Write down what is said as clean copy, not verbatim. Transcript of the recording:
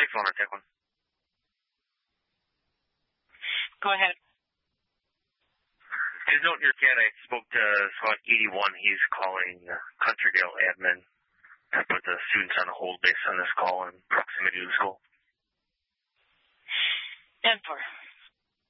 phone or take one. Go ahead. Just note your cat, I spoke to Squad 81. He's calling Countrydale admin to put the students on hold based on this call in proximity to the school. And for